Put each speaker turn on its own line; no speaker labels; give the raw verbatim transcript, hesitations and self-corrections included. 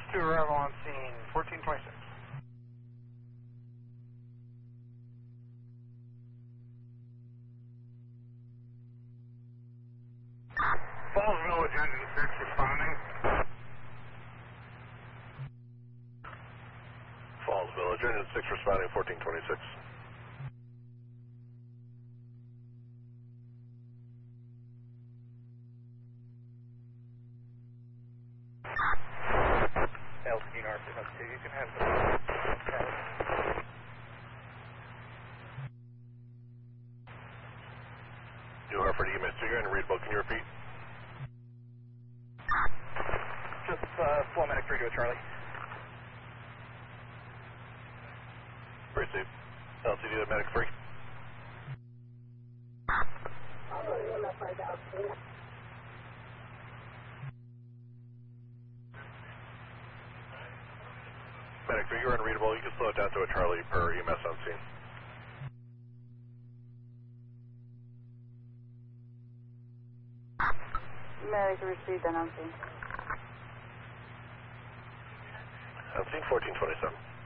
two arrival on scene, fourteen twenty-six.
Falls Village, engine six responding.
Falls Village, engine six responding, fourteen twenty-six.
L T North two, you can have the...
New Hartford, E M S two, you're in readable, can you repeat?
Just uh, flow medic three to a Charlie.
Receive. L C D to medic three. Medic three, you're unreadable. You can slow it down to a Charlie per E M S on scene.
Medic received and on scene.
On scene fourteen twenty-seven.